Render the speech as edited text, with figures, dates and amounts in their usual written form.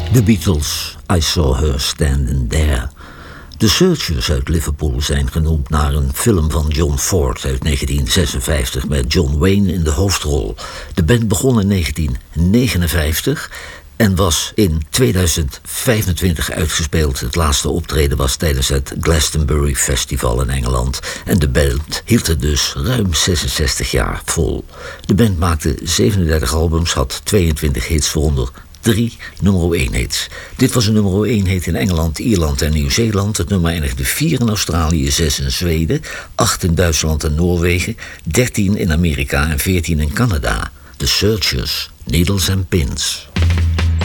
The Beatles, I Saw Her Standing There. De Searchers uit Liverpool zijn genoemd naar een film van John Ford uit 1956 met John Wayne in de hoofdrol. De band begon in 1959 en was in 2025 uitgespeeld. Het laatste optreden was tijdens het Glastonbury Festival in Engeland. En de band hield het dus ruim 66 jaar vol. De band maakte 37 albums, had 22 hits, waaronder 3 nummer 1 hits. Dit was een nummer 1 hit in Engeland, Ierland en Nieuw-Zeeland. Het nummer eindigde 4 in Australië, 6 in Zweden, 8 in Duitsland en Noorwegen, 13 in Amerika en 14 in Canada. The Searchers, Needles and Pins.